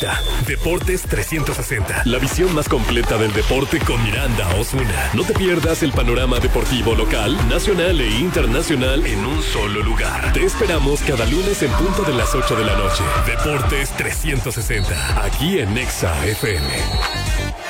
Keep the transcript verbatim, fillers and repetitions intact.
Deportes trescientos sesenta. La visión más completa del deporte con Miranda Osuna. No te pierdas el panorama deportivo local, nacional e internacional en un solo lugar. Te esperamos cada lunes en punto de las ocho de la noche. Deportes trescientos sesenta. Aquí en Nexa F M.